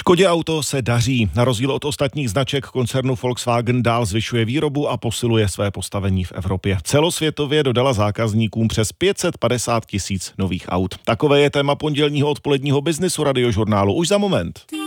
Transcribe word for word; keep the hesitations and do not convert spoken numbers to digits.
Škodě Auto se daří. Na rozdíl od ostatních značek koncernu Volkswagen dál zvyšuje výrobu a posiluje své postavení v Evropě. Celosvětově dodala zákazníkům přes pět set padesát tisíc nových aut. Takové je téma pondělního odpoledního Businessu Radiožurnálu už za moment.